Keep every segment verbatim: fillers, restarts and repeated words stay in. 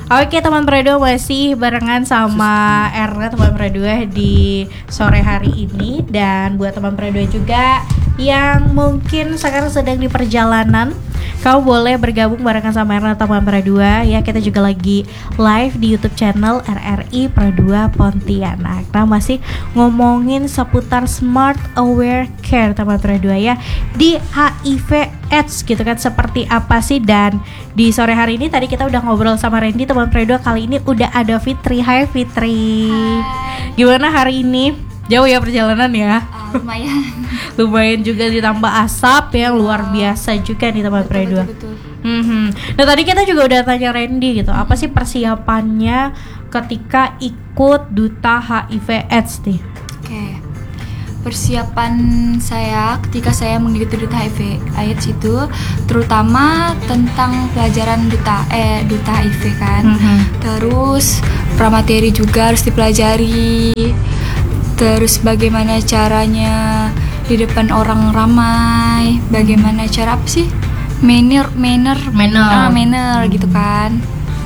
Oke teman Predo, masih barengan sama Erna teman Predo di sore hari ini. Dan buat teman Predo juga yang mungkin sekarang sedang di perjalanan, kamu boleh bergabung barengan sama Erna teman Predo ya. Kita juga lagi live di YouTube channel R R I Predo Pontianak. Nah, masih ngomongin seputar Smart Aware Care teman Predo ya, di H I V AIDS gitu kan, seperti apa sih. Dan di sore hari ini tadi kita udah ngobrol sama Randy teman Predo, kali ini udah ada Fitri. Hai Fitri. Hai. Gimana hari ini? Jauh ya perjalanan ya? Uh, lumayan. Lumayan juga, ditambah asap yang luar biasa juga nih teman Predo. Betul, betul. Mm-hmm. Nah tadi kita juga udah tanya Randy gitu, apa sih persiapannya ketika ikut Duta H I V AIDS nih? Oke, okay. Persiapan saya ketika saya mengikuti Duta H I V AIDS itu terutama tentang pelajaran duta eh Duta H I V kan. Mm-hmm. Terus pramateri juga harus dipelajari. Terus bagaimana caranya di depan orang ramai, bagaimana cara apa sih? Manner, manner, manner, ah, manner hmm. gitu kan.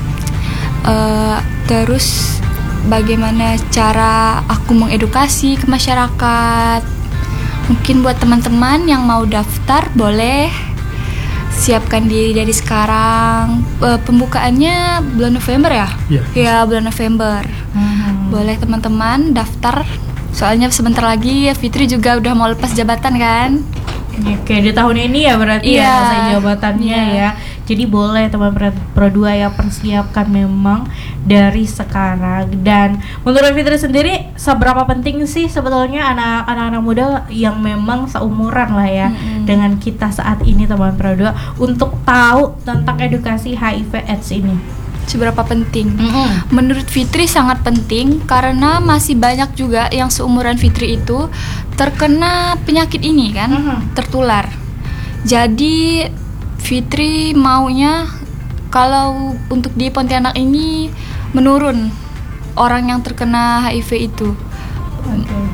Uh, terus bagaimana cara aku mengedukasi ke masyarakat. Mungkin buat teman-teman yang mau daftar boleh siapkan diri dari sekarang. Uh, pembukaannya bulan November ya? Yeah. Ya bulan November. Hmm. Boleh teman-teman daftar. Soalnya sebentar lagi ya Fitri juga udah mau lepas jabatan kan. Oke, di tahun ini ya berarti yeah. ya selesai jabatannya yeah. ya. Jadi boleh teman Pro dua ya persiapkan memang dari sekarang. Dan menurut Fitri sendiri seberapa penting sih sebetulnya anak anak muda yang memang seumuran lah ya mm-hmm. dengan kita saat ini teman Pro dua untuk tahu tentang edukasi H I V AIDS ini? Seberapa penting? Mm-hmm. Menurut Fitri sangat penting karena masih banyak juga yang seumuran Fitri itu terkena penyakit ini kan, mm-hmm. tertular. Jadi Fitri maunya kalau untuk di Pontianak ini menurun orang yang terkena H I V itu. Oke. Okay.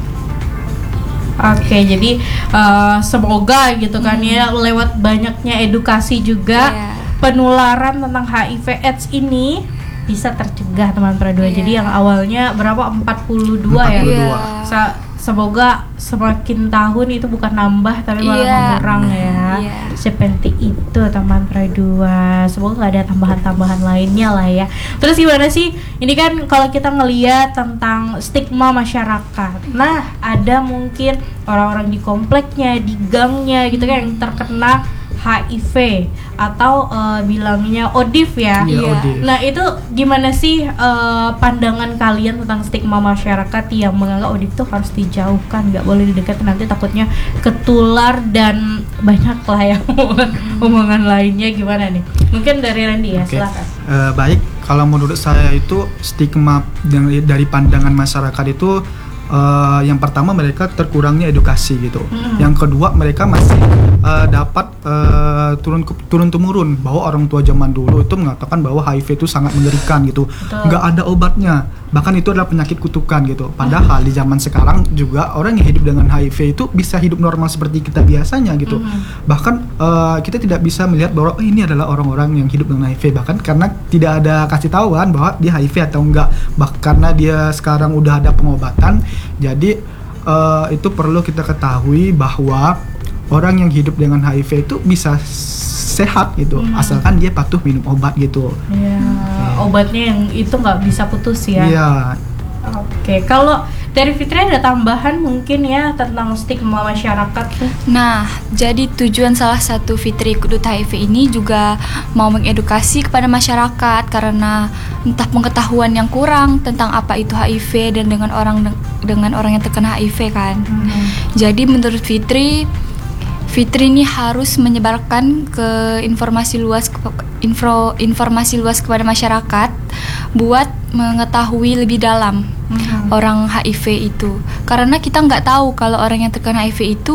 Oke, okay, jadi uh, semoga gitu kan mm. ya lewat banyaknya edukasi juga. Yeah. Penularan tentang H I V AIDS ini bisa tercegah teman Predo. Yeah. Jadi yang awalnya berapa empat puluh dua ya. Yeah. Se- semoga semakin tahun itu bukan nambah tapi malah yeah. mengurang ya. Yeah. Seperti itu teman Predo. Semoga gak ada tambahan-tambahan lainnya lah ya. Terus gimana sih? Ini kan kalau kita ngelihat tentang stigma masyarakat. Nah, ada mungkin orang-orang di kompleknya, di gangnya gitu kan yang terkena H I V atau uh, bilangnya O D I V ya. Iya, O D I V. Nah itu gimana sih uh, pandangan kalian tentang stigma masyarakat yang menganggap O D I V itu harus dijauhkan, nggak boleh didekat, nanti takutnya ketular dan banyak lah ya omongan lainnya, gimana nih? Mungkin dari Randy ya, okay. Silakan. Uh, baik, kalau menurut saya itu stigma dari, dari pandangan masyarakat itu Uh, yang pertama mereka terkurangnya edukasi gitu. Hmm. Yang kedua mereka masih uh, dapat uh, turun turun temurun bahwa orang tua zaman dulu itu mengatakan bahwa H I V itu sangat mengerikan gitu. Betul. Nggak ada obatnya. Bahkan itu adalah penyakit kutukan gitu. Padahal hmm. di zaman sekarang juga orang yang hidup dengan H I V itu bisa hidup normal seperti kita biasanya gitu. Hmm. Bahkan uh, kita tidak bisa melihat bahwa oh, ini adalah orang-orang yang hidup dengan H I V, bahkan karena tidak ada kasih tahuan bahwa dia H I V atau enggak. Bahkan karena dia sekarang udah ada pengobatan. Jadi uh, itu perlu kita ketahui bahwa orang yang hidup dengan H I V itu bisa sehat gitu, hmm. asalkan dia patuh minum obat gitu. Ya, hmm. obatnya yang itu nggak bisa putus ya. Iya. Oke, kalau dari Fitri ada tambahan mungkin ya tentang stigma masyarakat tuh. Nah, jadi tujuan salah satu Fitri ikut Duta H I V ini juga mau mengedukasi kepada masyarakat karena entah pengetahuan yang kurang tentang apa itu H I V dan dengan orang dengan orang yang terkena H I V kan. Hmm. Jadi menurut Fitri Fitri ini harus menyebarkan ke informasi luas ke, info, informasi luas kepada masyarakat buat mengetahui lebih dalam hmm. orang H I V itu. Karena kita nggak tahu kalau orang yang terkena H I V itu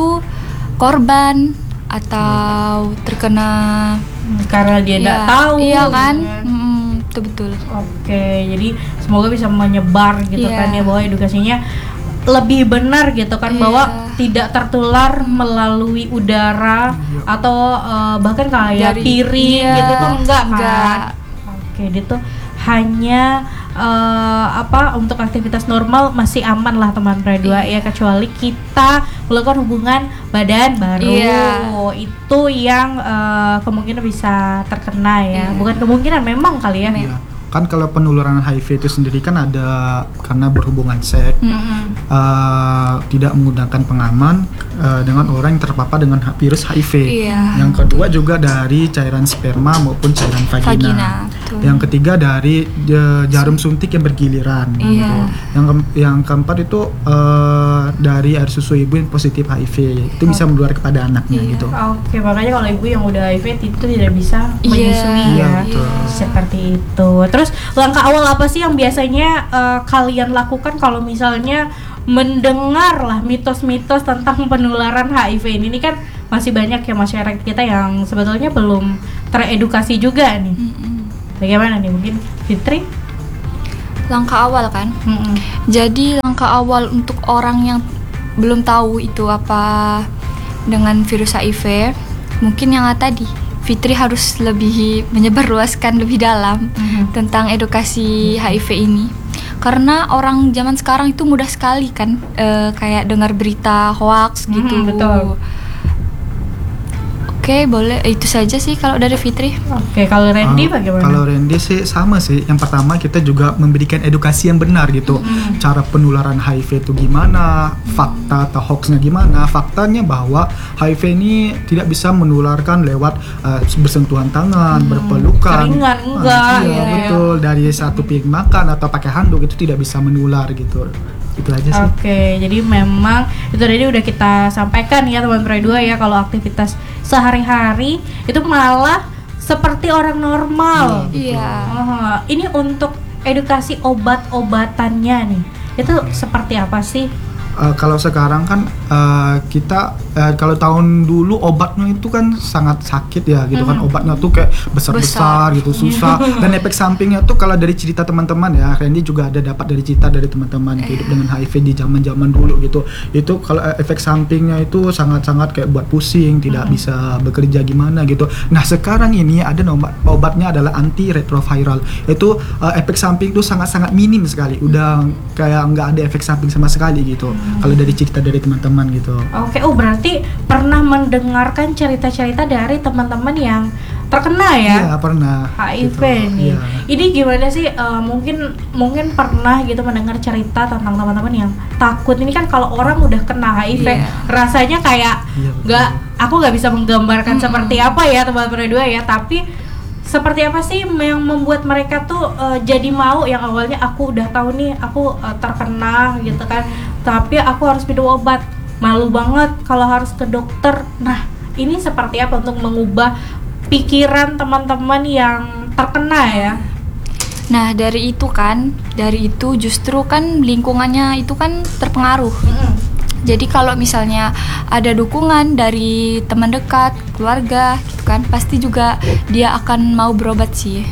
korban atau terkena karena dia nggak ya, tahu. Iya kan? Hmm, betul-betul. Oke, jadi semoga bisa menyebar gitu yeah. kan ya, bahwa edukasinya lebih benar gitu kan, yeah. bahwa tidak tertular melalui udara yeah. atau uh, bahkan kayak dari piring yeah. gitu tuh enggak kan. Enggak. Oke, itu hanya uh, apa untuk aktivitas normal masih aman lah teman Pradua ya, kecuali kita melakukan hubungan badan baru. Iya. Itu yang uh, kemungkinan bisa terkena ya. Iya. Bukan kemungkinan, memang kali ya. Iya. Kan kalau penularan H I V itu sendiri kan ada karena berhubungan seks, Mm-mm. uh, tidak menggunakan pengaman uh, dengan orang yang terpapar dengan virus H I V. Iya. Yang kedua juga dari cairan sperma maupun cairan vagina. Vagina, betul. Yang ketiga dari uh, jarum suntik yang bergiliran. Iya. gitu. Yang ke- yang keempat itu uh, dari air susu ibu yang positif H I V. Itu bisa menular kepada anaknya Iya. gitu. Oke, makanya kalau ibu yang udah H I V itu tidak bisa Iya. menyusui Iya, ya. betul. Seperti itu. Terus langkah awal apa sih yang biasanya uh, kalian lakukan kalau misalnya mendengar lah mitos-mitos tentang penularan H I V ini? Ini kan masih banyak ya masyarakat kita yang sebetulnya belum teredukasi juga nih. Mm-mm. Bagaimana nih, mungkin Fitri? Langkah awal kan. Mm-mm. Jadi langkah awal untuk orang yang belum tahu itu apa dengan virus H I V, mungkin yang tadi Fitri harus lebih menyebarluaskan lebih dalam Mhm. tentang edukasi H I V ini. Karena orang zaman sekarang itu mudah sekali kan eh, kayak dengar berita hoax Mhm, gitu. betul. Oke, boleh itu saja sih kalau dari Fitri. Oke, kalau Randy Uh, bagaimana? Kalau Randy sih sama sih. Yang pertama kita juga memberikan edukasi yang benar gitu. Mm-hmm. Cara penularan H I V itu gimana, fakta atau hoaxnya gimana. Faktanya bahwa H I V ini tidak bisa menularkan lewat uh, bersentuhan tangan, berpelukan. Keringat, Ah, enggak. iya, Iya, iya. betul. Dari satu piring makan atau pakai handuk itu tidak bisa menular gitu. Itu aja sih. Oke, jadi memang itu tadi udah kita sampaikan ya teman Pradua ya, kalau aktivitas sehari-hari itu malah seperti orang normal. Iya. Oh, ini untuk edukasi obat-obatannya nih, itu seperti apa sih? Uh, kalau sekarang kan uh, kita uh, kalau tahun dulu obatnya itu kan sangat sakit ya gitu kan, Mhm. obatnya tuh kayak besar-besar gitu, susah, dan efek sampingnya tuh kalau dari cerita teman-teman ya, Randy juga ada dapat dari cerita dari teman-teman yang hidup dengan H I V di zaman-zaman dulu gitu, itu kalau uh, efek sampingnya itu sangat-sangat kayak buat pusing, tidak Mhm. bisa bekerja gimana gitu. Nah sekarang ini ada obat obatnya adalah antiretroviral, itu uh, efek samping itu sangat-sangat minim sekali, udah kayak nggak ada efek samping sama sekali gitu. Kalau dari cerita dari teman-teman gitu. Oke, oh berarti pernah mendengarkan cerita-cerita dari teman-teman yang terkena ya? Iya pernah. H I V gitu. nih. Iya. Ini gimana sih? eh, mungkin mungkin pernah gitu mendengar cerita tentang teman-teman yang takut. Ini kan kalau orang udah kena H I V, Iya. rasanya kayak Iya, betul. nggak. Aku nggak bisa menggambarkan Mm-mm. seperti apa ya teman berdua ya. Tapi seperti apa sih yang membuat mereka tuh eh, jadi mau? Yang awalnya aku udah tahu nih, aku eh, terkena gitu kan. Tapi aku harus minum obat. Malu banget kalau harus ke dokter. Nah, ini seperti apa untuk mengubah pikiran teman-teman yang terkena ya? Nah, dari itu kan, dari itu justru kan lingkungannya itu kan terpengaruh. Jadi kalau misalnya ada dukungan dari teman dekat, keluarga gitu kan, pasti juga dia akan mau berobat sih.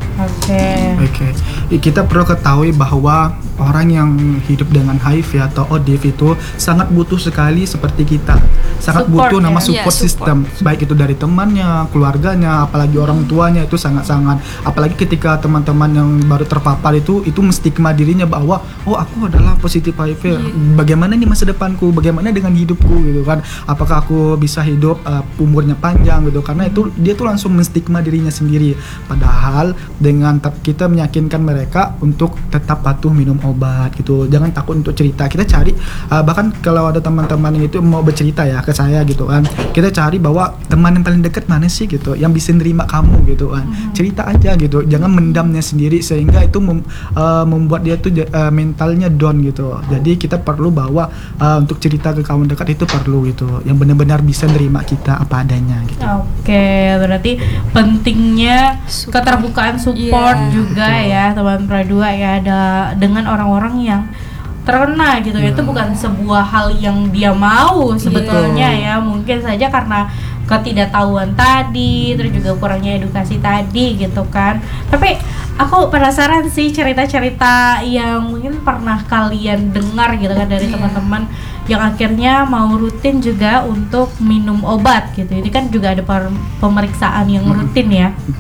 Oke. Oke, kita perlu ketahui bahwa orang yang hidup dengan H I V atau O D V itu sangat butuh sekali seperti kita, sangat Support butuh ya? nama Iya, support support. system, baik itu dari temannya, keluarganya, apalagi orang tuanya itu sangat-sangat. Apalagi ketika teman-teman yang baru terpapar itu itu menstigma dirinya bahwa oh aku adalah positif H I V, Iya. bagaimana nih masa depanku, bagaimana dengan hidupku gitu kan, apakah aku bisa hidup uh, umurnya panjang gitu, karena itu dia tuh langsung menstigma dirinya sendiri. Padahal dengan te- kita meyakinkan mereka untuk tetap patuh minum obat gitu, jangan takut untuk cerita. Kita cari uh, bahkan kalau ada teman-teman yang itu mau bercerita ya ke saya gitu kan, kita cari bahwa teman yang paling dekat mana sih gitu yang bisa nerima kamu gitu kan, cerita aja gitu, jangan mendamnya sendiri sehingga itu mem- uh, membuat dia tuh uh, mentalnya down gitu. Jadi kita perlu bahwa uh, untuk cerita ke kawan dekat itu perlu gitu, yang benar-benar bisa nerima kita apa adanya gitu. Oke, berarti pentingnya Support. keterbukaan support Iya, juga betul. ya teman Pradua ya, ada dengan orang-orang yang terkena gitu. Iya. Itu bukan sebuah hal yang dia mau sebetulnya ya, mungkin saja karena ketidaktahuan tadi, terus juga kurangnya edukasi tadi gitu kan. Tapi aku penasaran sih cerita-cerita yang mungkin pernah kalian dengar gitu kan dari Iya. teman-teman yang akhirnya mau rutin juga untuk minum obat gitu. Ini kan juga ada per- pemeriksaan yang Mm-mm. rutin ya. Betul.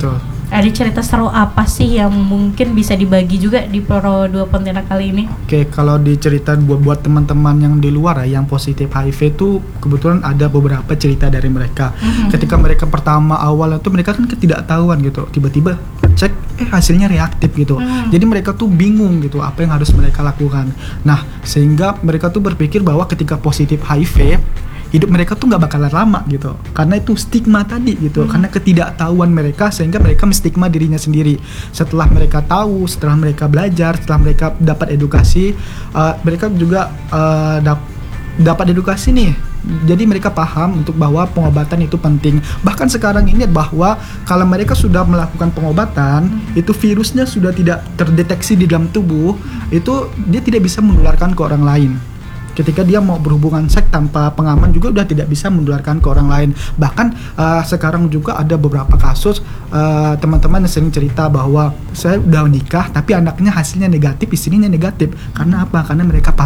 Ada cerita seru apa sih yang mungkin bisa dibagi juga di Pro dua Pontianak kali ini? Oke, kalau diceritain buat buat teman-teman yang di luar ya, yang positif H I V itu kebetulan ada beberapa cerita dari mereka. Mm-hmm. Ketika mereka pertama awal itu mereka kan ketidaktahuan gitu, tiba-tiba cek eh hasilnya reaktif gitu. Mm. Jadi mereka tuh bingung gitu apa yang harus mereka lakukan. Nah, sehingga mereka tuh berpikir bahwa ketika positif H I V hidup mereka tuh nggak bakalan lama gitu, karena itu stigma tadi gitu, hmm. karena ketidaktahuan mereka sehingga mereka menstigma dirinya sendiri. Setelah mereka tahu, setelah mereka belajar, setelah mereka dapat edukasi, uh, mereka juga uh, dap- dapat edukasi nih. Jadi mereka paham untuk bahwa pengobatan itu penting. Bahkan sekarang ini bahwa kalau mereka sudah melakukan pengobatan, hmm. itu virusnya sudah tidak terdeteksi di dalam tubuh, itu dia tidak bisa menularkan ke orang lain. Ketika dia mau berhubungan seks tanpa pengaman juga udah tidak bisa menularkan ke orang lain. Bahkan uh, sekarang juga ada beberapa kasus uh, teman-teman yang sering cerita bahwa saya udah nikah tapi anaknya hasilnya negatif, istrinya negatif. Karena apa? Karena mereka